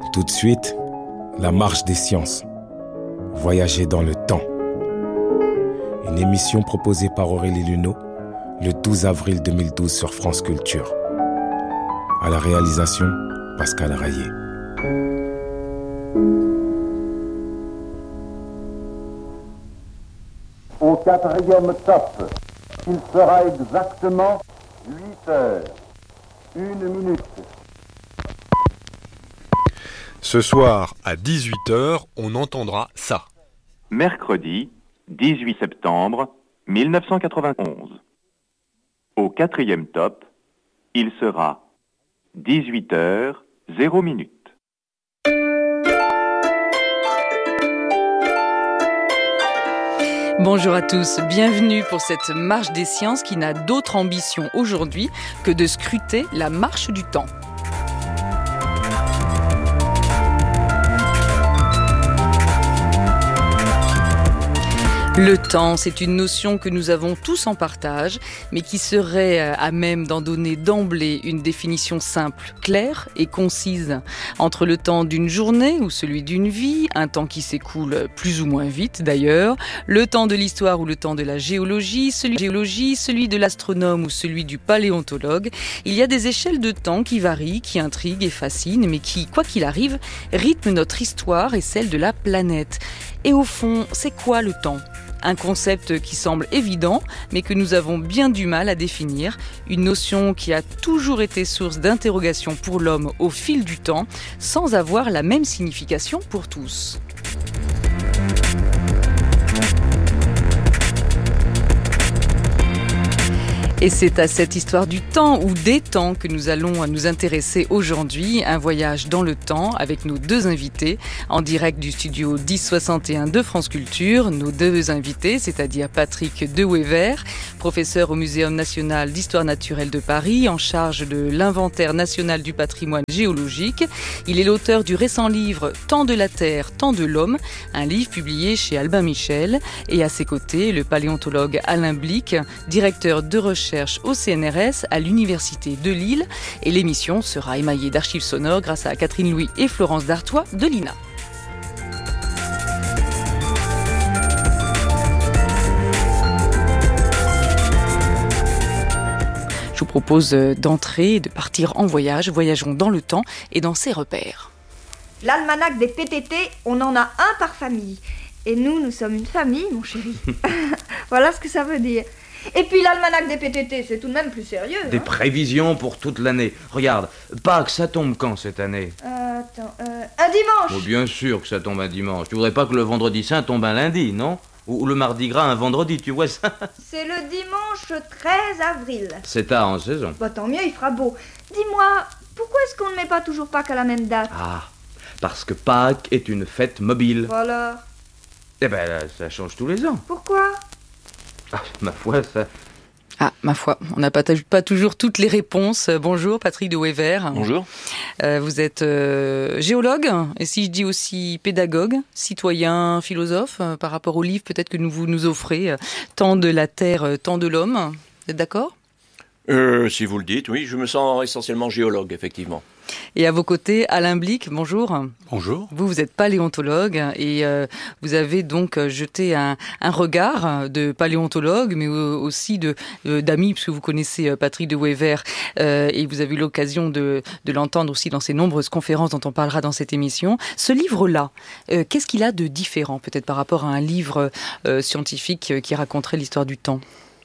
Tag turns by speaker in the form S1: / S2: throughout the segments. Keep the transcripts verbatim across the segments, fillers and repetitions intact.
S1: Tout de suite, la marche des sciences. Voyager dans le temps. Une émission proposée par Aurélie Luneau le douze avril deux mille douze sur France Culture. À la réalisation, Pascal Rayé.
S2: Au quatrième top, il sera exactement huit heures, une minute.
S3: Ce soir, à dix-huit heures, on entendra ça.
S4: Mercredi, dix-huit septembre mille neuf cent quatre-vingt-onze. Au quatrième top, il sera dix-huit heures, zéro minute.
S5: Bonjour à tous, bienvenue pour cette marche des sciences qui n'a d'autre ambition aujourd'hui que de scruter la marche du temps. Le temps, c'est une notion que nous avons tous en partage, mais qui serait à même d'en donner d'emblée une définition simple, claire et concise. Entre le temps d'une journée ou celui d'une vie, un temps qui s'écoule plus ou moins vite d'ailleurs, le temps de l'histoire ou le temps de la géologie, celui de la géologie, celui de l'astronome ou celui du paléontologue, il y a des échelles de temps qui varient, qui intriguent et fascinent, mais qui, quoi qu'il arrive, rythment notre histoire et celle de la planète. Et au fond, c'est quoi le temps ? Un concept qui semble évident, mais que nous avons bien du mal à définir. Une notion qui a toujours été source d'interrogation pour l'homme au fil du temps, sans avoir la même signification pour tous. Et c'est à cette histoire du temps ou des temps que nous allons nous intéresser aujourd'hui. Un voyage dans le temps avec nos deux invités en direct du studio dix soixante et un de France Culture. Nos deux invités, c'est-à-dire Patrick de Wever, professeur au Muséum national d'histoire naturelle de Paris, en charge de l'inventaire national du patrimoine géologique. Il est l'auteur du récent livre « Temps de la Terre, temps de l'homme », un livre publié chez Albin Michel. Et à ses côtés, le paléontologue Alain Blic, directeur de recherche au C N R S à l'Université de Lille. Et l'émission sera émaillée d'archives sonores grâce à Catherine Louis et Florence Dartois de l'I N A. Je vous propose d'entrer et de partir en voyage. Voyageons dans le temps et dans ses repères.
S6: L'almanach des P T T, on en a un par famille. Et nous, nous sommes une famille, mon chéri. Voilà ce que ça veut dire. Et puis l'almanach des P T T, c'est tout de même plus sérieux.
S7: Des
S6: hein.
S7: prévisions pour toute l'année. Regarde, Pâques, ça tombe quand cette année ?
S6: euh, Attends, euh, un dimanche.
S7: Oh, bien sûr que ça tombe un dimanche. Tu voudrais pas que le vendredi saint tombe un lundi, non ? Ou le mardi gras un vendredi, tu vois ça ?
S6: C'est le dimanche treize avril.
S7: C'est tard en saison.
S6: Bah tant mieux, il fera beau. Dis-moi, pourquoi est-ce qu'on ne met pas toujours Pâques à la même date ?
S7: Ah, parce que Pâques est une fête mobile.
S6: Voilà.
S7: Eh ben, là, ça change tous les ans.
S6: Pourquoi ?
S7: Ah, ma foi, ça...
S5: Ah, ma foi, on n'a pas, pas toujours toutes les réponses. Bonjour, Patrick de Wever.
S8: Bonjour.
S5: Euh, vous êtes euh, géologue, et si je dis aussi pédagogue, citoyen, philosophe, euh, par rapport au livre peut-être que nous vous nous offrez, euh, Temps de la Terre, euh, temps de l'homme. Vous êtes d'accord ?
S8: Euh, si vous le dites, oui, je me sens essentiellement géologue, effectivement.
S5: Et à vos côtés, Alain Blic, bonjour.
S9: Bonjour.
S5: Vous, vous êtes paléontologue et euh, vous avez donc jeté un, un regard de paléontologue, mais aussi de, de, d'amis, puisque vous connaissez Patrick de Wever euh, et vous avez eu l'occasion de, de l'entendre aussi dans ces nombreuses conférences dont on parlera dans cette émission. Ce livre-là, euh, qu'est-ce qu'il a de différent, peut-être par rapport à un livre euh, scientifique qui raconterait l'histoire du temps ?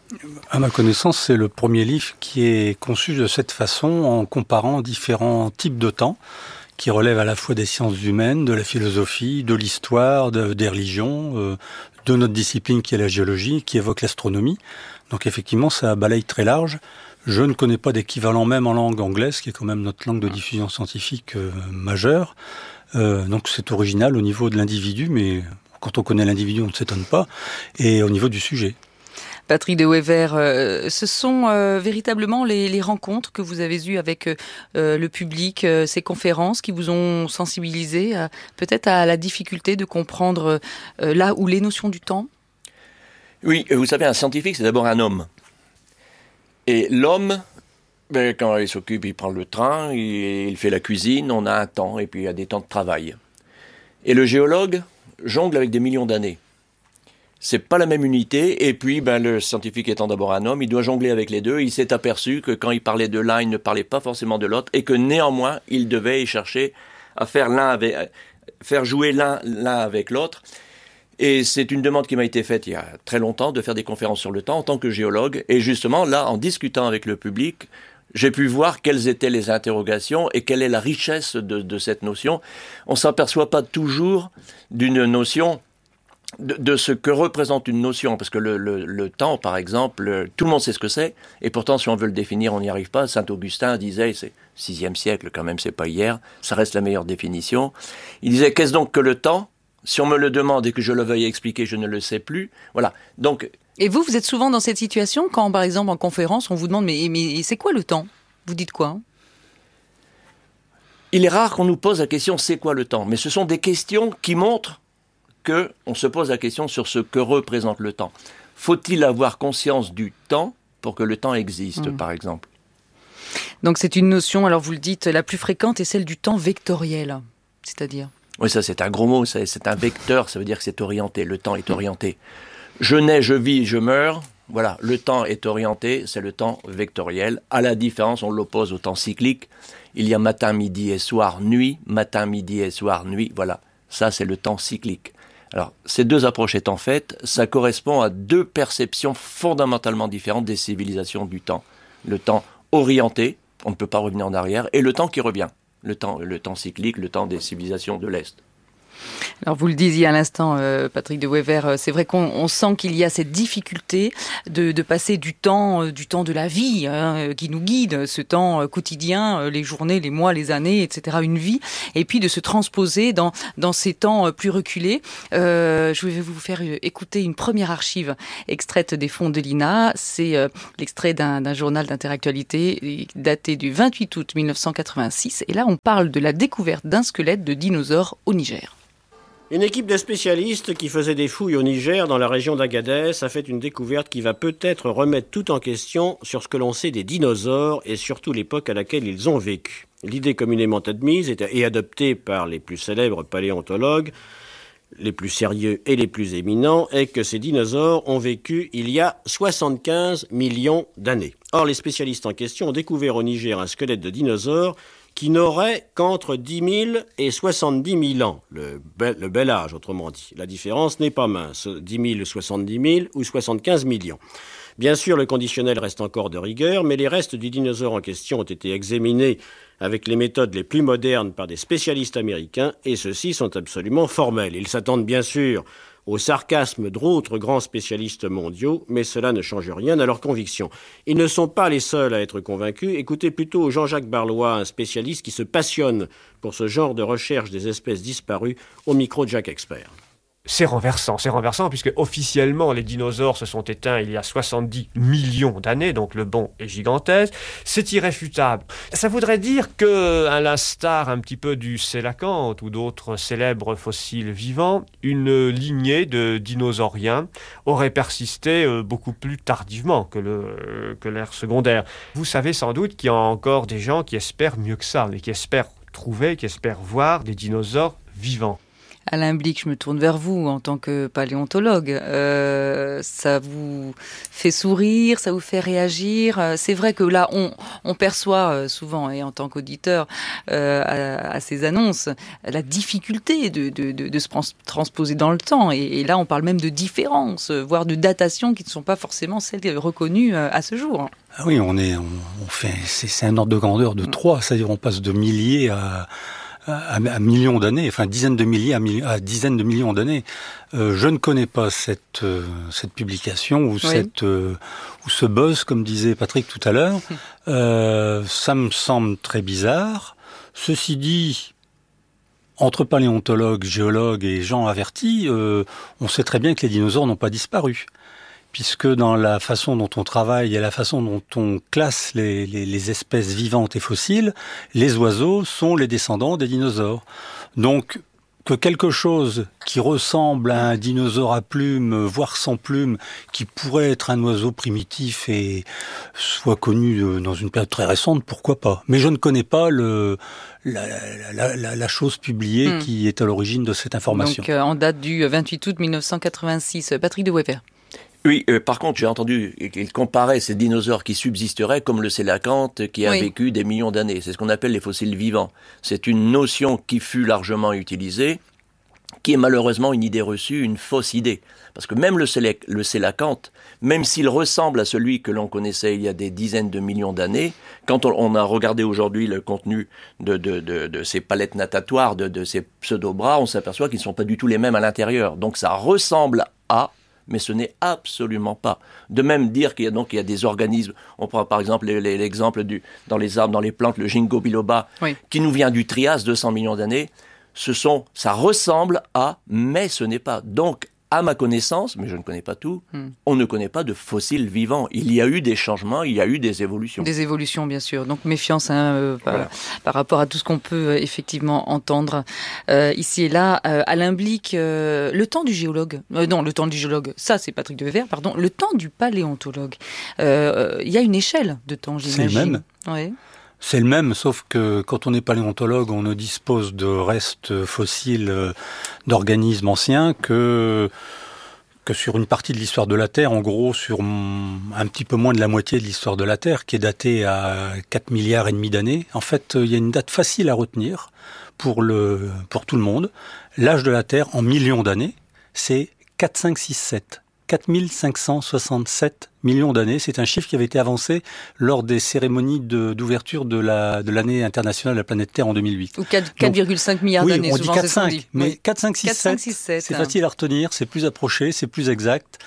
S9: À ma connaissance, c'est le premier livre qui est conçu de cette façon, en comparant différents types de temps, qui relèvent à la fois des sciences humaines, de la philosophie, de l'histoire, de, des religions, euh, de notre discipline qui est la géologie, qui évoque l'astronomie. Donc effectivement, ça balaye très large. Je ne connais pas d'équivalent même en langue anglaise, qui est quand même notre langue de diffusion scientifique euh, majeure. Euh, donc c'est original au niveau de l'individu, mais quand on connaît l'individu, on ne s'étonne pas, et au niveau du sujet.
S5: Patrick de Wever, euh, ce sont euh, véritablement les, les rencontres que vous avez eues avec euh, le public, euh, ces conférences qui vous ont sensibilisé euh, peut-être à la difficulté de comprendre euh, là où les notions du temps ?
S8: Oui, vous savez, un scientifique, c'est d'abord un homme. Et l'homme Ben, quand il s'occupe, il prend le train, il, il fait la cuisine, on a un temps, et puis il y a des temps de travail. Et le géologue jongle avec des millions d'années. C'est pas la même unité, et puis ben, le scientifique étant d'abord un homme, il doit jongler avec les deux. Il s'est aperçu que quand il parlait de l'un, il ne parlait pas forcément de l'autre, et que néanmoins, il devait y chercher à faire l'un avec, faire jouer l'un, l'un avec l'autre. Et c'est une demande qui m'a été faite il y a très longtemps, de faire des conférences sur le temps en tant que géologue. Et justement, là, en discutant avec le public, j'ai pu voir quelles étaient les interrogations et quelle est la richesse de, de cette notion. On ne s'aperçoit pas toujours d'une notion, de, de ce que représente une notion. Parce que le, le, le temps, par exemple, tout le monde sait ce que c'est. Et pourtant, si on veut le définir, on n'y arrive pas. Saint-Augustin disait, c'est sixième siècle quand même, c'est pas hier, ça reste la meilleure définition. Il disait, qu'est-ce donc que le temps ? Si on me le demande et que je le veuille expliquer, je ne le sais plus. Voilà. Donc.
S5: Et vous, vous êtes souvent dans cette situation quand, par exemple, en conférence, on vous demande mais, mais c'est quoi le temps ? Vous dites quoi ?
S8: Il est rare qu'on nous pose la question c'est quoi le temps ? Mais ce sont des questions qui montrent que on se pose la question sur ce que représente le temps. Faut-il avoir conscience du temps pour que le temps existe, mmh. par exemple ?
S5: Donc c'est une notion, alors vous le dites, la plus fréquente est celle du temps vectoriel, c'est-à-dire ?
S8: Oui, ça c'est un gros mot, ça, c'est un vecteur, ça veut dire que c'est orienté, le temps est orienté. Je nais, je vis, je meurs, voilà, le temps est orienté, c'est le temps vectoriel. À la différence, on l'oppose au temps cyclique. Il y a matin, midi et soir, nuit, matin, midi et soir, nuit, voilà, ça c'est le temps cyclique. Alors, ces deux approches étant faites, ça correspond à deux perceptions fondamentalement différentes des civilisations du temps. Le temps orienté, on ne peut pas revenir en arrière, et le temps qui revient. Le temps, le temps cyclique, le temps des civilisations de l'Est.
S5: Alors vous le disiez à l'instant, euh, Patrick de Wever, c'est vrai qu'on on sent qu'il y a cette difficulté de, de passer du temps, euh, du temps de la vie hein, qui nous guide, ce temps euh, quotidien, euh, les journées, les mois, les années, et cetera, une vie, et puis de se transposer dans, dans ces temps euh, plus reculés. Euh, je vais vous faire écouter une première archive extraite des fonds de l'I N A. C'est euh, l'extrait d'un, d'un journal d'interactualité daté du vingt-huit août mille neuf cent quatre-vingt-six. Et là, on parle de la découverte d'un squelette de dinosaure au Niger.
S10: Une équipe de spécialistes qui faisait des fouilles au Niger, dans la région d'Agadez, a fait une découverte qui va peut-être remettre tout en question sur ce que l'on sait des dinosaures et surtout l'époque à laquelle ils ont vécu. L'idée communément admise et adoptée par les plus célèbres paléontologues, les plus sérieux et les plus éminents, est que ces dinosaures ont vécu il y a soixante-quinze millions d'années. Or, les spécialistes en question ont découvert au Niger un squelette de dinosaure qui n'aurait qu'entre dix mille et soixante-dix mille ans, le bel, le bel âge, autrement dit. La différence n'est pas mince, dix mille, soixante-dix mille ou soixante-quinze millions. Bien sûr, le conditionnel reste encore de rigueur, mais les restes du dinosaure en question ont été examinés avec les méthodes les plus modernes par des spécialistes américains, et ceux-ci sont absolument formels. Ils s'attendent bien sûr au sarcasme d'autres grands spécialistes mondiaux, mais cela ne change rien à leurs convictions. Ils ne sont pas les seuls à être convaincus. Écoutez plutôt Jean-Jacques Barlois, un spécialiste qui se passionne pour ce genre de recherche des espèces disparues, au micro de Jacques Expert.
S11: C'est renversant, c'est renversant puisque officiellement les dinosaures se sont éteints il y a soixante-dix millions d'années, donc le bond est gigantesque, c'est irréfutable. Ça voudrait dire que, à l'instar un petit peu du sélacanthe ou d'autres célèbres fossiles vivants, une lignée de dinosauriens aurait persisté beaucoup plus tardivement que, le, que l'ère secondaire. Vous savez sans doute qu'il y a encore des gens qui espèrent mieux que ça, et qui espèrent trouver, qui espèrent voir des dinosaures vivants.
S5: Alain Blick, je me tourne vers vous en tant que paléontologue. Euh, ça vous fait sourire, ça vous fait réagir. C'est vrai que là, on, on perçoit souvent, et en tant qu'auditeur, euh, à, à ces annonces, la difficulté de, de, de, de se transposer dans le temps. Et, et là, on parle même de différences, voire de datations qui ne sont pas forcément celles reconnues à ce jour.
S9: Ah oui, on est, on, on fait, c'est, c'est un ordre de grandeur de trois, c'est-à-dire on passe de milliers à... À, à millions d'années, enfin dizaines de milliers à, milli- à dizaines de millions d'années. Euh, je ne connais pas cette euh, cette publication ou oui. cette euh, ou ce buzz, comme disait Patrick tout à l'heure. Euh, ça me semble très bizarre. Ceci dit, entre paléontologues, géologues et gens avertis, euh, on sait très bien que les dinosaures n'ont pas disparu, puisque dans la façon dont on travaille et la façon dont on classe les, les, les espèces vivantes et fossiles, les oiseaux sont les descendants des dinosaures. Donc, que quelque chose qui ressemble à un dinosaure à plumes, voire sans plumes, qui pourrait être un oiseau primitif et soit connu dans une période très récente, pourquoi pas. Mais je ne connais pas le, la, la, la, la chose publiée mmh. qui est à l'origine de cette information.
S5: Donc euh, en date du vingt-huit août mille neuf cent quatre-vingt-six, Patrick de Wever.
S8: Oui, euh, par contre, j'ai entendu qu'il comparait ces dinosaures qui subsisteraient comme le sélacanthe qui a oui. vécu des millions d'années. C'est ce qu'on appelle les fossiles vivants. C'est une notion qui fut largement utilisée, qui est malheureusement une idée reçue, une fausse idée. Parce que même le, sélé- le sélacanthe, même s'il ressemble à celui que l'on connaissait il y a des dizaines de millions d'années, quand on, on a regardé aujourd'hui le contenu de, de, de, de ces palettes natatoires, de, de ces pseudo-bras, on s'aperçoit qu'ils ne sont pas du tout les mêmes à l'intérieur. Donc ça ressemble à... mais ce n'est absolument pas. De même dire qu'il y a donc il y a des organismes, on prend par exemple l'exemple du dans les arbres, dans les plantes, le ginkgo biloba, oui. qui nous vient du Trias, deux cents millions d'années. Ce sont, ça ressemble à, mais ce n'est pas. Donc, à ma connaissance, mais je ne connais pas tout, hmm. on ne connaît pas de fossiles vivants. Il y a eu des changements, il y a eu des évolutions.
S5: Des évolutions, bien sûr. Donc méfiance hein, euh, par, voilà. par rapport à tout ce qu'on peut euh, effectivement entendre euh, ici et là. Euh, Alain Blic, euh, le temps du géologue, euh, non, le temps du géologue, ça c'est Patrick de Wever, pardon, le temps du paléontologue. Il euh, y a une échelle de temps, j'imagine.
S9: C'est le même.
S5: Oui.
S9: C'est le même, sauf que quand on est paléontologue, on ne dispose de restes fossiles d'organismes anciens que, que sur une partie de l'histoire de la Terre, en gros sur un petit peu moins de la moitié de l'histoire de la Terre, qui est datée à quatre milliards et demi d'années. En fait, il y a une date facile à retenir pour, le, pour tout le monde. L'âge de la Terre en millions d'années, c'est quatre, cinq, six, sept. quatre mille cinq cent soixante-sept millions d'années. C'est un chiffre qui avait été avancé lors des cérémonies de, d'ouverture de, la, de l'année internationale de la planète Terre en deux mille huit.
S5: Ou quatre virgule cinq milliards
S9: oui,
S5: d'années.
S9: On dit quatre, cinq, mais
S5: oui.
S9: quatre, cinq, six, sept, c'est hein. facile à retenir, c'est plus approché, c'est plus exact.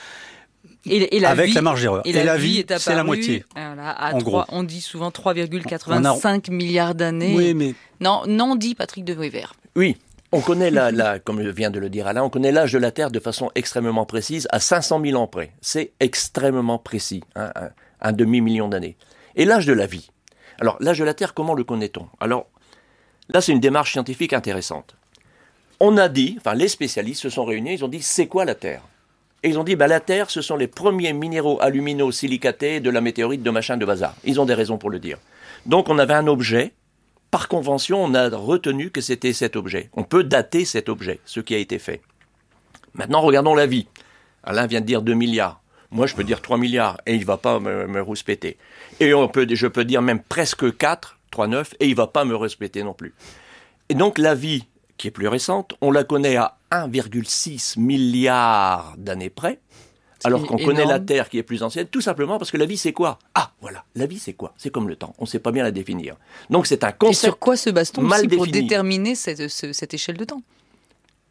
S5: Et, et la
S9: avec
S5: vie,
S9: la marge d'erreur.
S5: Et,
S9: et
S5: la,
S9: la
S5: vie,
S9: vie c'est la moitié.
S5: Voilà, à
S9: en
S5: trois,
S9: gros.
S5: On dit souvent trois virgule quatre-vingt-cinq a... milliards d'années.
S9: Oui, mais...
S5: Non, non dit Patrick de Wever.
S8: Oui. On connaît, la, la, comme vient de le dire Alain, on connaît l'âge de la Terre de façon extrêmement précise, à cinq cent mille ans près. C'est extrêmement précis, hein, un, un demi-million d'années. Et l'âge de la vie. Alors, l'âge de la Terre, comment le connaît-on ? Alors, là, c'est une démarche scientifique intéressante. On a dit, enfin, les spécialistes se sont réunis, ils ont dit, c'est quoi la Terre ? Et ils ont dit, bah, la Terre, ce sont les premiers minéraux alumino-silicatés de la météorite de machin de bazar. Ils ont des raisons pour le dire. Donc, on avait un objet. Par convention, on a retenu que c'était cet objet. On peut dater cet objet, ce qui a été fait. Maintenant, regardons la vie. Alain vient de dire deux milliards. Moi, je peux dire trois milliards et il ne va pas me, me rouspéter. Et on peut, je peux dire même presque quatre, trois, neuf, et il ne va pas me rouspéter non plus. Et donc, la vie, qui est plus récente, on la connaît à un virgule six milliard d'années près. Alors qu'on énorme. Connaît la Terre qui est plus ancienne, tout simplement parce que la vie, c'est quoi ? Ah, voilà, la vie, c'est quoi ? C'est comme le temps, on ne sait pas bien la définir. Donc c'est un concept.
S5: Et sur quoi se base-t-on
S8: mal
S5: aussi pour
S8: défini.
S5: déterminer cette, ce, cette échelle de temps ?
S8: Pardon ?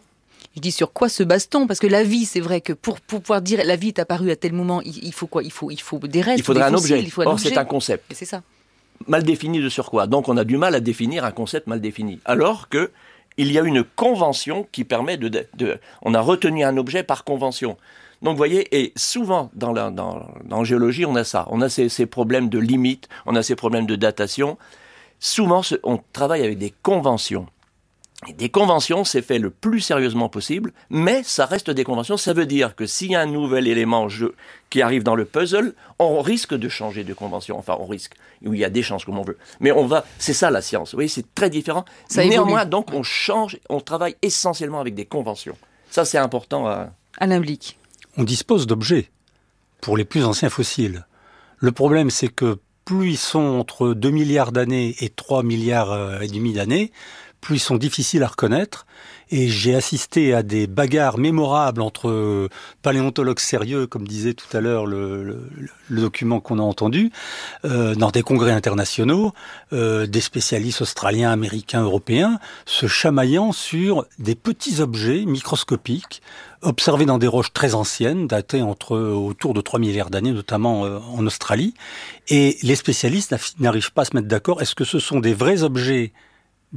S5: Je dis sur quoi se base-t-on ? Parce que la vie, c'est vrai que pour, pour pouvoir dire la vie est apparue à tel moment, il, il faut quoi ? Il faut, il faut des restes,
S8: il faudrait
S5: des
S8: un
S5: fossiles,
S8: objet.
S5: Il faut un
S8: Or,
S5: objet.
S8: c'est un concept.
S5: Et c'est ça.
S8: Mal défini de sur quoi ? Donc on a du mal à définir un concept mal défini. Alors que il y a une convention qui permet de, de, de... On a retenu un objet par convention. Donc, vous voyez, et souvent, dans la, dans, dans la géologie, on a ça. On a ces, ces problèmes de limites, on a ces problèmes de datation. Souvent, on travaille avec des conventions. Et des conventions, c'est fait le plus sérieusement possible, mais ça reste des conventions. Ça veut dire que s'il y a un nouvel élément jeu qui arrive dans le puzzle, on risque de changer de convention. Enfin, on risque. Il y a des chances, comme on veut. Mais on va... C'est ça, la science. Vous voyez, c'est très différent. Ça Néanmoins, évolue. Donc, on change, on travaille essentiellement avec des conventions. Ça, c'est important à...
S5: Alain Blic.
S9: On dispose d'objets pour les plus anciens fossiles. Le problème, c'est que plus ils sont entre deux milliards d'années et trois milliards et demi d'années, plus ils sont difficiles à reconnaître. Et j'ai assisté à des bagarres mémorables entre paléontologues sérieux, comme disait tout à l'heure le, le, le document qu'on a entendu, euh, dans des congrès internationaux, euh, des spécialistes australiens, américains, européens, se chamaillant sur des petits objets microscopiques observés dans des roches très anciennes, datées entre autour de trois milliards d'années, notamment euh, en Australie. Et les spécialistes n'arrivent pas à se mettre d'accord. Est-ce que ce sont des vrais objets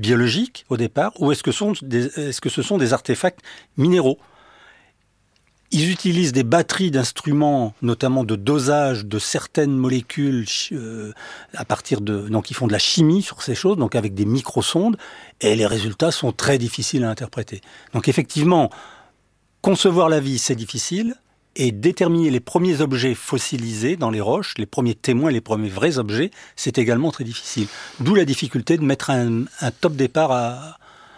S9: biologiques au départ, ou est-ce que, sont des, est-ce que ce sont des artefacts minéraux ? Ils utilisent des batteries d'instruments, notamment de dosage de certaines molécules euh, à partir de... Donc ils font de la chimie sur ces choses, donc avec des microsondes, et les résultats sont très difficiles à interpréter. Donc effectivement, concevoir la vie, c'est difficile, et déterminer les premiers objets fossilisés dans les roches, les premiers témoins, les premiers vrais objets, c'est également très difficile. D'où la difficulté de mettre un, un top départ à...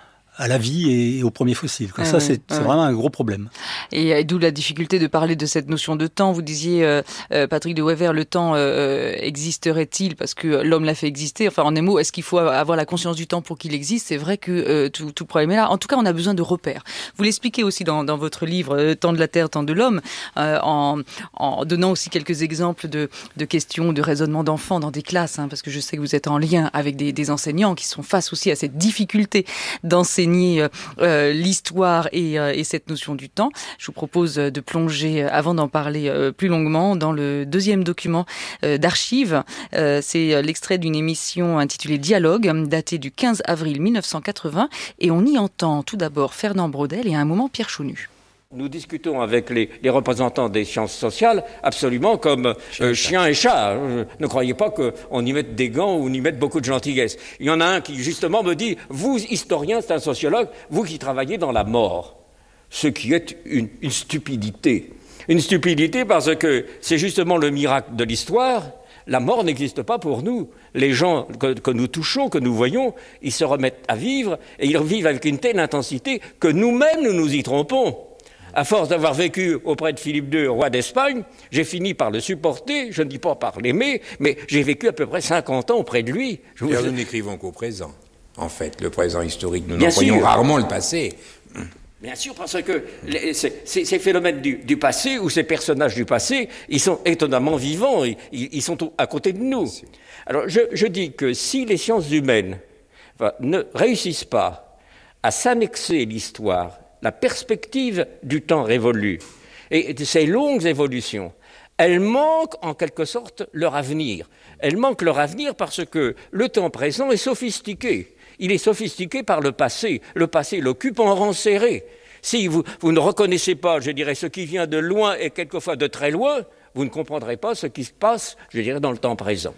S9: à la vie et aux premiers fossiles. Ah ça, oui, c'est, c'est oui. vraiment un gros problème.
S5: Et, et d'où la difficulté de parler de cette notion de temps. Vous disiez, euh, euh, Patrick de Wever, le temps euh, existerait-il parce que l'homme l'a fait exister? Enfin, en un mot, est-ce qu'il faut avoir la conscience du temps pour qu'il existe? C'est vrai que euh, tout, tout problème est là. En tout cas, on a besoin de repères. Vous l'expliquez aussi dans, dans votre livre euh, « Temps de la Terre, temps de l'homme euh, », en, en donnant aussi quelques exemples de, de questions, de raisonnement d'enfants dans des classes, hein, parce que je sais que vous êtes en lien avec des, des enseignants qui sont face aussi à cette difficulté d'enseigner Euh, l'histoire et, euh, et cette notion du temps. Je vous propose de plonger, avant d'en parler euh, plus longuement, dans le deuxième document euh, d'archives. Euh, c'est l'extrait d'une émission intitulée Dialogue, datée du quinze avril mille neuf cent quatre-vingts, et on y entend tout d'abord Fernand Braudel et à un moment Pierre Chaunu.
S12: Nous discutons avec les, les représentants des sciences sociales absolument comme euh, chien et chat. Euh, ne croyez pas qu'on y mette des gants ou on y mette beaucoup de gentillesse. Il y en a un qui justement me dit, vous, historien, c'est un sociologue, vous qui travaillez dans la mort. Ce qui est une, une stupidité. Une stupidité parce que c'est justement le miracle de l'histoire. La mort n'existe pas pour nous. Les gens que, que nous touchons, que nous voyons, ils se remettent à vivre et ils vivent avec une telle intensité que nous-mêmes nous nous y trompons. À force d'avoir vécu auprès de Philippe deux, roi d'Espagne, j'ai fini par le supporter, je ne dis pas par l'aimer, mais j'ai vécu à peu près cinquante ans auprès de lui.
S13: Je vous... Nous n'écrivons qu'au présent. En fait, le présent historique, nous n'employons rarement le passé.
S12: Bien sûr, parce que les, ces, ces phénomènes du, du passé, ou ces personnages du passé, ils sont étonnamment vivants, ils, ils sont à côté de nous. Alors, je, je dis que si les sciences humaines enfin, ne réussissent pas à s'annexer l'histoire, la perspective du temps révolu et de ces longues évolutions, elles manquent en quelque sorte leur avenir. Elles manquent leur avenir parce que le temps présent est sophistiqué. Il est sophistiqué par le passé. Le passé l'occupe en rang serré. Si vous, vous ne reconnaissez pas, je dirais, ce qui vient de loin et quelquefois de très loin, vous ne comprendrez pas ce qui se passe, je dirais, dans le temps présent.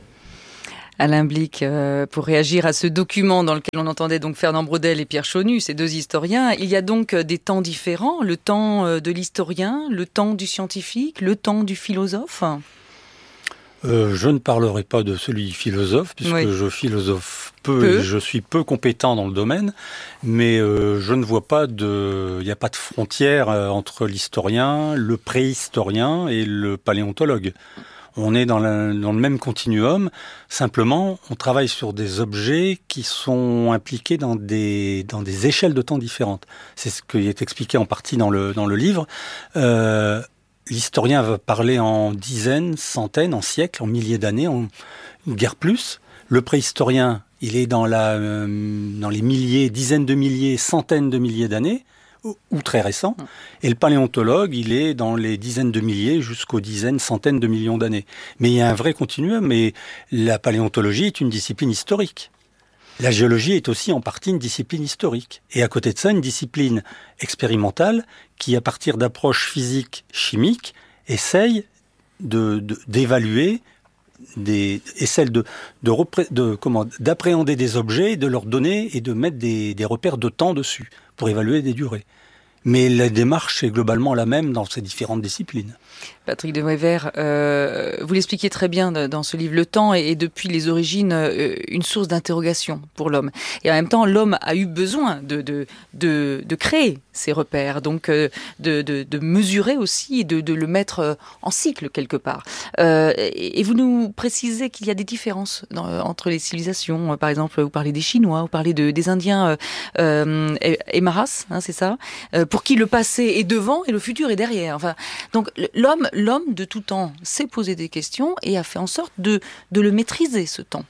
S5: Alain Blick, euh, pour réagir à ce document dans lequel on entendait donc Fernand Braudel et Pierre Chaunu, ces deux historiens, il y a donc des temps différents, le temps de l'historien, le temps du scientifique, le temps du philosophe.
S9: Euh, je ne parlerai pas de celui du philosophe, puisque oui. je philosophe peu, peu et je suis peu compétent dans le domaine, mais euh, je ne vois pas de... Il n'y a pas de frontière entre l'historien, le préhistorien et le paléontologue. On est dans, la, dans le même continuum, simplement on travaille sur des objets qui sont impliqués dans des, dans des échelles de temps différentes. C'est ce qui est expliqué en partie dans le, dans le livre. Euh, l'historien va parler en dizaines, centaines, en siècles, en milliers d'années, en guère plus. Le préhistorien, il est dans, la, euh, dans les milliers, dizaines de milliers, centaines de milliers d'années, ou très récent, et le paléontologue, il est dans les dizaines de milliers jusqu'aux dizaines, centaines de millions d'années. Mais il y a un vrai continuum, et la paléontologie est une discipline historique. La géologie est aussi en partie une discipline historique. Et à côté de ça, une discipline expérimentale qui, à partir d'approches physiques, chimiques, essaye de, de, d'évaluer, des, essaie de, de, de, comment, d'appréhender des objets, et de leur donner et de mettre des, des repères de temps dessus pour évaluer des durées. Mais la démarche est globalement la même dans ces différentes disciplines.
S5: Patrick de Wever, euh, vous l'expliquez très bien dans ce livre. Le temps est, est depuis les origines euh, une source d'interrogation pour l'homme. Et en même temps, l'homme a eu besoin de, de, de, de créer ces repères, donc euh, de, de, de mesurer aussi et de, de le mettre en cycle quelque part. Euh, et, et vous nous précisez qu'il y a des différences dans, entre les civilisations. Par exemple, vous parlez des Chinois, vous parlez de, des Indiens euh, Aymaras, hein, c'est ça, euh, pour qui le passé est devant et le futur est derrière. Enfin, donc l'homme, l'homme de tout temps s'est posé des questions et a fait en sorte de, de le maîtriser, ce temps.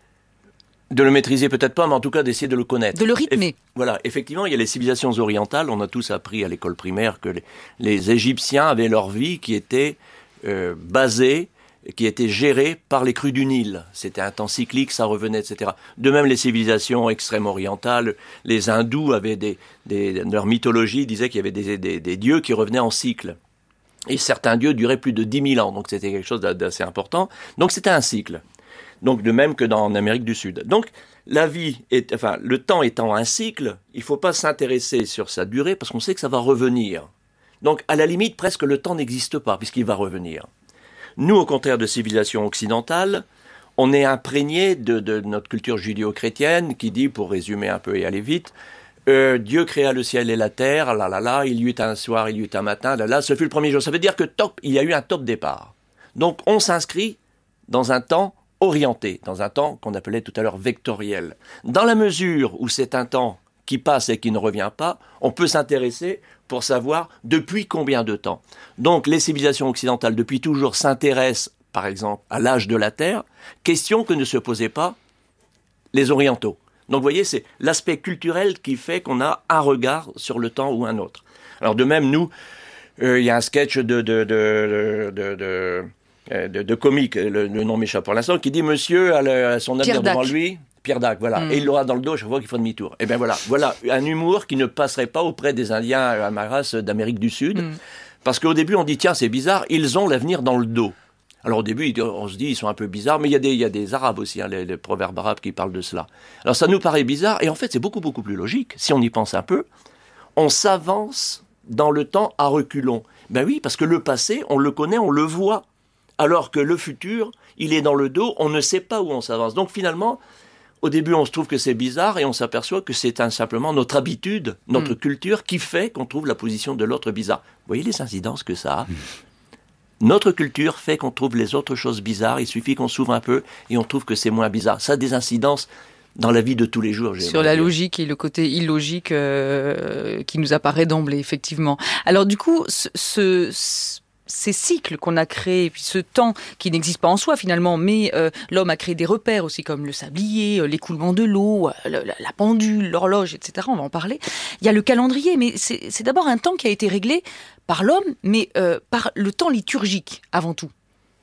S8: De le maîtriser peut-être pas, mais en tout cas d'essayer de le connaître.
S5: De le rythmer.
S8: Eff- voilà, effectivement, il y a les civilisations orientales. On a tous appris à l'école primaire que les, les Égyptiens avaient leur vie qui était euh, basée, qui était gérée par les crues du Nil. C'était un temps cyclique, ça revenait, et cetera. De même, les civilisations extrêmes orientales, les hindous avaient des, des leur mythologie disait qu'il y avait des, des, des dieux qui revenaient en cycle. Et certains dieux duraient plus de dix mille ans, donc c'était quelque chose d'assez important. Donc c'était un cycle. Donc de même que dans en Amérique du Sud. Donc la vie, est, enfin le temps étant un cycle, il ne faut pas s'intéresser sur sa durée parce qu'on sait que ça va revenir. Donc à la limite, presque le temps n'existe pas puisqu'il va revenir. Nous, au contraire de civilisation occidentale, on est imprégné de, de notre culture judéo-chrétienne qui dit, pour résumer un peu et aller vite, Euh, Dieu créa le ciel et la terre, là là là, il y eut un soir, il y eut un matin, là là, ce fut le premier jour. Ça veut dire que top, il y a eu un top départ. Donc on s'inscrit dans un temps orienté, dans un temps qu'on appelait tout à l'heure vectoriel. Dans la mesure où c'est un temps qui passe et qui ne revient pas, on peut s'intéresser pour savoir depuis combien de temps. Donc les civilisations occidentales depuis toujours s'intéressent, par exemple, à l'âge de la Terre, question que ne se posaient pas les orientaux. Donc vous voyez, c'est l'aspect culturel qui fait qu'on a un regard sur le temps ou un autre. Alors de même, nous, euh, il y a un sketch de, de, de, de, de, de, de comique, le, le nom m'échappe pour l'instant, qui dit « Monsieur a, le, a son avenir devant lui ». Pierre Dac, voilà. Mmh. Et il l'aura dans le dos chaque fois qu'il faut demi-tour. Et bien voilà, voilà un humour qui ne passerait pas auprès des Indiens Amaras d'Amérique du Sud. Mmh. Parce qu'au début, on dit, tiens, c'est bizarre, ils ont l'avenir dans le dos. Alors au début, on se dit, ils sont un peu bizarres, mais il y a des, il y a des Arabes aussi, hein, les, les proverbes arabes qui parlent de cela. Alors ça nous paraît bizarre, et en fait, c'est beaucoup, beaucoup plus logique. Si on y pense un peu, on s'avance dans le temps à reculons. Ben oui, parce que le passé, on le connaît, on le voit. Alors que le futur, il est dans le dos, on ne sait pas où on s'avance. Donc finalement, au début, on se trouve que c'est bizarre et on s'aperçoit que c'est un, simplement notre habitude, notre mmh. culture qui fait qu'on trouve la position de l'autre bizarre. Vous voyez les incidences que ça a ? mmh. Notre culture fait qu'on trouve les autres choses bizarres. Il suffit qu'on s'ouvre un peu et on trouve que c'est moins bizarre. Ça a des incidences dans la vie de tous les jours.
S5: Sur la dire. Logique et le côté illogique euh, qui nous apparaît d'emblée, effectivement. Alors du coup, ce... ce... ces cycles qu'on a créés, puis ce temps qui n'existe pas en soi finalement, mais euh, l'homme a créé des repères aussi comme le sablier, euh, l'écoulement de l'eau, euh, la, la pendule, l'horloge, et cetera. On va en parler. Il y a le calendrier, mais c'est, c'est d'abord un temps qui a été réglé par l'homme, mais euh, par le temps liturgique avant tout.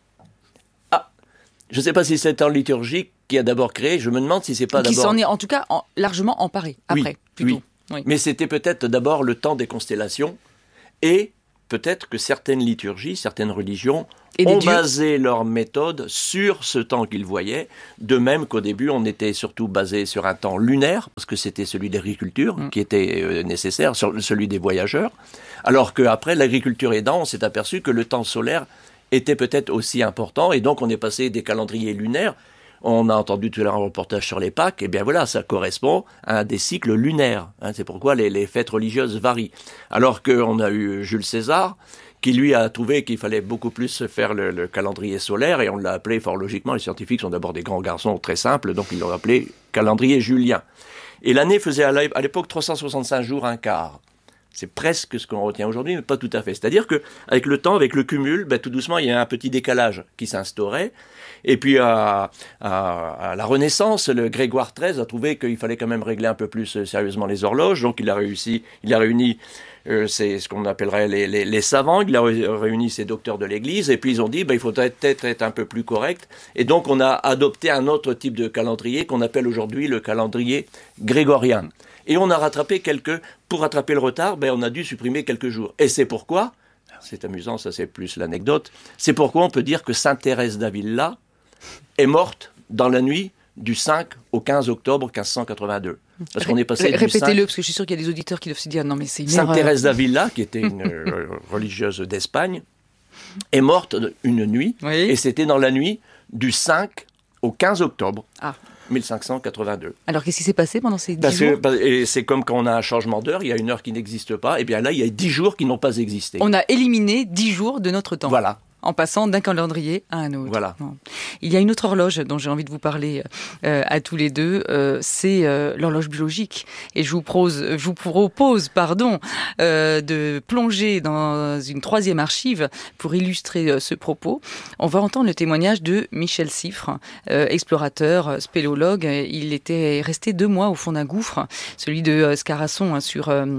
S8: Ah, je ne sais pas si c'est le temps liturgique qui a d'abord créé, je me demande si c'est pas
S5: qui
S8: d'abord...
S5: Qui s'en est en tout cas en, largement emparé, après,
S8: oui,
S5: plutôt.
S8: Oui.
S5: Oui.
S8: Mais c'était peut-être d'abord le temps des constellations et... peut-être que certaines liturgies, certaines religions ont dieux. basé leur méthode sur ce temps qu'ils voyaient, de même qu'au début, on était surtout basé sur un temps lunaire, parce que c'était celui d'agriculture mmh. qui était euh, nécessaire, sur celui des voyageurs, alors qu'après, l'agriculture aidant, on s'est aperçu que le temps solaire était peut-être aussi important, et donc on est passé des calendriers lunaires. On a entendu tout à l'heure un reportage sur les Pâques, et bien voilà, ça correspond à des cycles lunaires. Hein, c'est pourquoi les, les fêtes religieuses varient. Alors qu'on a eu Jules César, qui lui a trouvé qu'il fallait beaucoup plus faire le, le calendrier solaire, et on l'a appelé, fort logiquement, les scientifiques sont d'abord des grands garçons très simples, donc ils l'ont appelé calendrier julien. Et l'année faisait à l'époque trois cent soixante-cinq jours, un quart. C'est presque ce qu'on retient aujourd'hui, mais pas tout à fait. C'est-à-dire qu'avec le temps, avec le cumul, ben, tout doucement, il y a un petit décalage qui s'instaurait. Et puis, à, à, à la Renaissance, le Grégoire treize a trouvé qu'il fallait quand même régler un peu plus sérieusement les horloges. Donc, il a réussi, il a réuni euh, c'est ce qu'on appellerait les, les, les savants. Il a réuni ces docteurs de l'Église. Et puis, ils ont dit, ben, il faudrait peut-être être un peu plus correct. Et donc, on a adopté un autre type de calendrier qu'on appelle aujourd'hui le calendrier grégorien. Et on a rattrapé quelques... Pour rattraper le retard, ben, on a dû supprimer quelques jours. Et c'est pourquoi, c'est amusant, ça c'est plus l'anecdote, c'est pourquoi on peut dire que Sainte Thérèse d'Avila est morte dans la nuit du cinq au quinze octobre quinze cent quatre-vingt-deux. Parce qu'on est passé
S5: Répétez-le,
S8: du cinq...
S5: parce que je suis sûr qu'il y a des auditeurs qui doivent se dire non mais c'est une
S8: Sainte
S5: erreur.
S8: Thérèse d'Avila, qui était une euh, religieuse d'Espagne, est morte une nuit, oui. Et c'était dans la nuit du cinq au quinze octobre. Ah. mille cinq cent quatre-vingt-deux.
S5: Alors, qu'est-ce qui s'est passé pendant ces dix
S8: Parce
S5: jours
S8: que, et c'est comme quand on a un changement d'heure, il y a une heure qui n'existe pas, et bien là, il y a dix jours qui n'ont pas existé.
S5: On a éliminé dix jours de notre temps.
S8: Voilà.
S5: En passant d'un calendrier à un autre.
S8: Voilà.
S5: Bon. Il y a une autre horloge dont j'ai envie de vous parler euh, à tous les deux, euh, c'est euh, l'horloge biologique. Et je vous, prose, je vous propose pardon, euh, de plonger dans une troisième archive pour illustrer euh, ce propos. On va entendre le témoignage de Michel Siffre, euh, explorateur, spéléologue. Il était resté deux mois au fond d'un gouffre, celui de euh, Scarasson, hein, sur... Euh,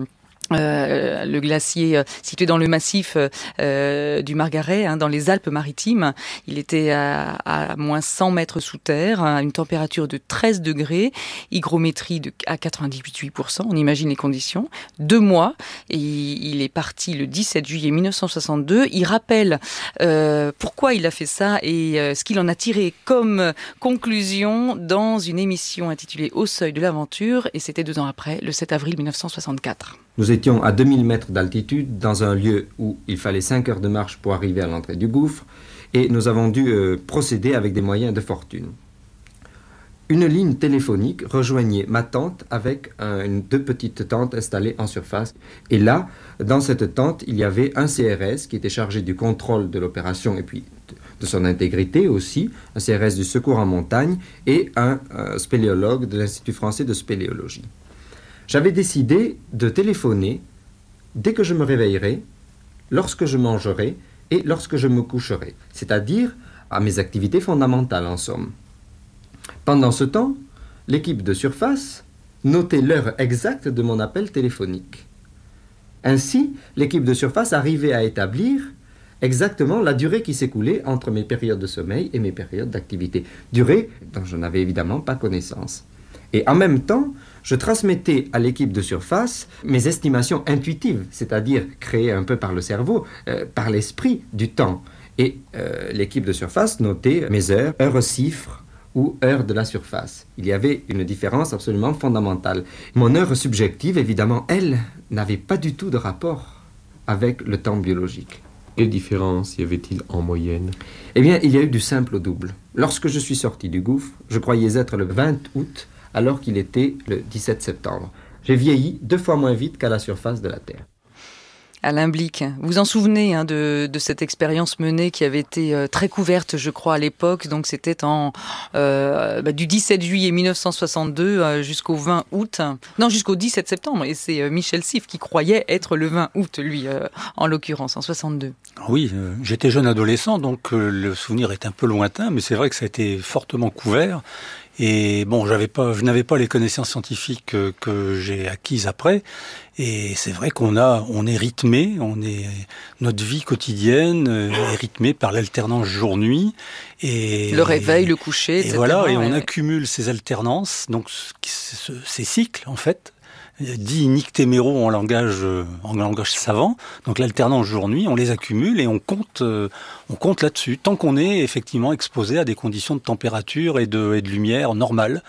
S5: Euh, le glacier euh, situé dans le massif euh, du Margaret, hein, dans les Alpes-Maritimes. Il était à, à moins cent mètres sous terre, à une température de treize degrés, hygrométrie de, à quatre-vingt-dix-huit pour cent, on imagine les conditions. Deux mois, et il est parti le dix-sept juillet mille neuf cent soixante-deux. Il rappelle euh, pourquoi il a fait ça et euh, ce qu'il en a tiré comme conclusion dans une émission intitulée Au seuil de l'aventure, et c'était deux ans après, le sept avril mille neuf cent soixante-quatre.
S14: Nous étions à deux mille mètres d'altitude, dans un lieu où il fallait cinq heures de marche pour arriver à l'entrée du gouffre, et nous avons dû euh, procéder avec des moyens de fortune. Une ligne téléphonique rejoignait ma tente avec un, une, deux petites tentes installées en surface. Et là, dans cette tente, il y avait un C R S qui était chargé du contrôle de l'opération et puis de, de son intégrité aussi, un C R S du secours en montagne et un euh, spéléologue de l'Institut français de spéléologie. J'avais décidé de téléphoner dès que je me réveillerais, lorsque je mangerai et lorsque je me coucherai, c'est-à-dire à mes activités fondamentales en somme. Pendant ce temps, l'équipe de surface notait l'heure exacte de mon appel téléphonique. Ainsi, l'équipe de surface arrivait à établir exactement la durée qui s'écoulait entre mes périodes de sommeil et mes périodes d'activité, durée dont je n'avais évidemment pas connaissance. Et en même temps, je transmettais à l'équipe de surface mes estimations intuitives, c'est-à-dire créées un peu par le cerveau, euh, par l'esprit du temps. Et euh, l'équipe de surface notait mes heures, heures chiffres ou heures de la surface. Il y avait une différence absolument fondamentale. Mon heure subjective, évidemment, elle, n'avait pas du tout de rapport avec le temps biologique.
S15: Quelle différence y avait-il en moyenne ?
S14: Eh bien, il y a eu du simple au double. Lorsque je suis sorti du gouffre, je croyais être le vingt août, alors qu'il était le dix-sept septembre. J'ai vieilli deux fois moins vite qu'à la surface de la Terre.
S5: Alain Blick, vous vous en souvenez hein, de, de cette expérience menée qui avait été euh, très couverte, je crois, à l'époque. Donc c'était en euh, bah, du dix-sept juillet mille neuf cent soixante-deux euh, jusqu'au vingt août. Non, jusqu'au dix-sept septembre. Et c'est euh, Michel Siff qui croyait être le vingt août, lui, euh, en l'occurrence, en soixante-deux.
S9: Oui, euh, j'étais jeune adolescent, donc euh, le souvenir est un peu lointain, mais c'est vrai que ça a été fortement couvert. Et bon, j'avais pas, je n'avais pas les connaissances scientifiques que, que j'ai acquises après. Et c'est vrai qu'on a, on est rythmé, on est, notre vie quotidienne est rythmée par l'alternance jour-nuit. Et
S5: le réveil, le coucher, et
S9: et
S5: cetera.
S9: Voilà, et
S5: ouais.
S9: on accumule ces alternances, donc ces cycles en fait. Dit nictéméro en langage, en langage savant. Donc l'alternance jour-nuit, on les accumule et on compte, euh, on compte là-dessus. Tant qu'on est effectivement exposé à des conditions de température et de, et de lumière normales.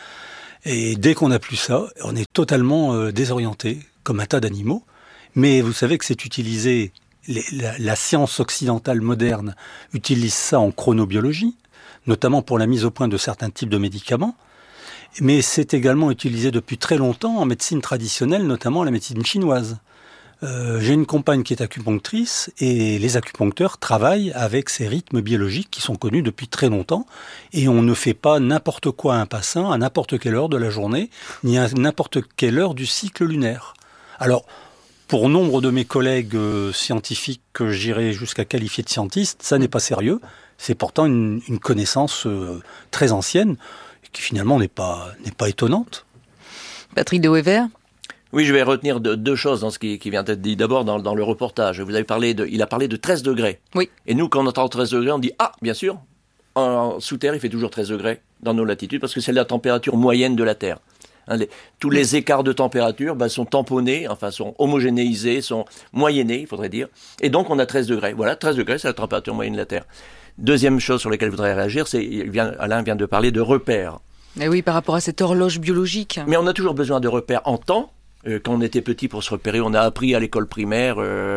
S9: Et dès qu'on n'a plus ça, on est totalement euh, désorienté, comme un tas d'animaux. Mais vous savez que c'est utilisé, les, la, la science occidentale moderne utilise ça en chronobiologie, notamment pour la mise au point de certains types de médicaments. Mais c'est également utilisé depuis très longtemps en médecine traditionnelle, notamment la médecine chinoise. Euh, j'ai une compagne qui est acupunctrice et les acupuncteurs travaillent avec ces rythmes biologiques qui sont connus depuis très longtemps et on ne fait pas n'importe quoi à un patient à n'importe quelle heure de la journée ni à n'importe quelle heure du cycle lunaire. Alors, pour nombre de mes collègues euh, scientifiques que j'irais jusqu'à qualifier de scientistes, ça n'est pas sérieux. C'est pourtant une, une connaissance euh, très ancienne qui finalement n'est pas, n'est pas étonnante.
S5: Patrick de Wever.
S8: Oui, je vais retenir de, deux choses dans ce qui, qui vient d'être dit. D'abord, dans, dans le reportage, vous avez parlé de, il a parlé de treize degrés.
S5: Oui.
S8: Et nous, quand on entend treize degrés, on dit « Ah, bien sûr, en, en sous terre, il fait toujours treize degrés dans nos latitudes, parce que c'est la température moyenne de la Terre. Hein, les, tous les écarts de température bah, sont tamponnés, enfin sont homogénéisés, sont moyennés, il faudrait dire. Et donc, on a treize degrés. Voilà, treize degrés, c'est la température moyenne de la Terre. Deuxième chose sur laquelle je voudrais réagir, c'est il vient, Alain vient de parler de repères.
S5: Et oui, par rapport à cette horloge biologique.
S8: Mais on a toujours besoin de repères en temps. Euh, quand on était petit pour se repérer, on a appris à l'école primaire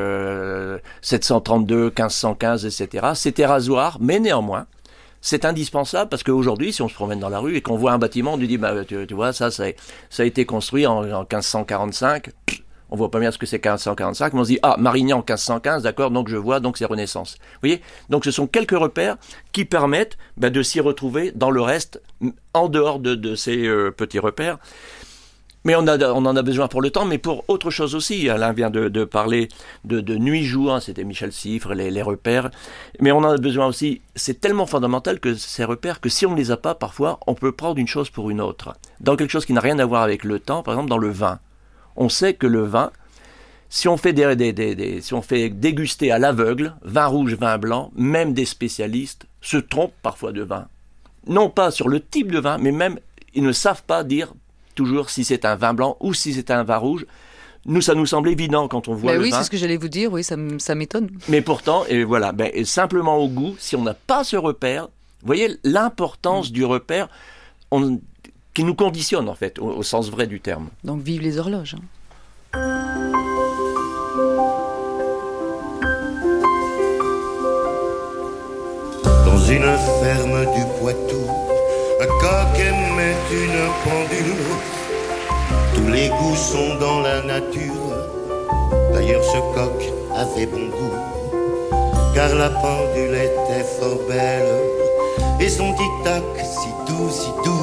S8: euh, sept cent trente-deux, quinze cent quinze, et cetera. C'était rasoir, mais néanmoins, c'est indispensable parce qu'aujourd'hui, si on se promène dans la rue et qu'on voit un bâtiment, on lui dit, bah, tu, tu vois, ça, ça, ça a été construit en, en quinze cent quarante-cinq. On voit pas bien ce que c'est quinze cent quarante-cinq, mais on se dit, ah, Marignan quinze cent quinze, d'accord, donc je vois, donc c'est Renaissance. Vous voyez ? Donc ce sont quelques repères qui permettent ben, de s'y retrouver dans le reste, en dehors de, de ces euh, petits repères. Mais on, a, on en a besoin pour le temps, mais pour autre chose aussi. Alain vient de, de parler de, de nuit-jour, hein, c'était Michel Siffre, les, les repères. Mais on en a besoin aussi, c'est tellement fondamental que ces repères, que si on ne les a pas, parfois, on peut prendre une chose pour une autre. Dans quelque chose qui n'a rien à voir avec le temps, par exemple dans le vin. On sait que le vin, Si on fait, des, des, des, des, si on fait déguster à l'aveugle, vin rouge, vin blanc, même des spécialistes se trompent parfois de vin. Non pas sur le type de vin, mais même ils ne savent pas dire toujours si c'est un vin blanc ou si c'est un vin rouge. Nous, ça nous semble évident quand on voit
S5: ben
S8: le
S5: oui,
S8: vin.
S5: Oui, c'est ce que j'allais vous dire, oui, ça, ça m'étonne.
S8: Mais pourtant, et voilà, ben, et simplement au goût, si on n'a pas ce repère, vous voyez l'importance mmh. du repère on, qui nous conditionne, en fait, au, au sens vrai du terme.
S5: Donc, vive les horloges. Hein.
S16: Dans une ferme du Poitou, un coq aimait une pendule. Tous les goûts sont dans la nature. D'ailleurs ce coq avait bon goût, car la pendule était fort belle, et son tic-tac si doux, si doux,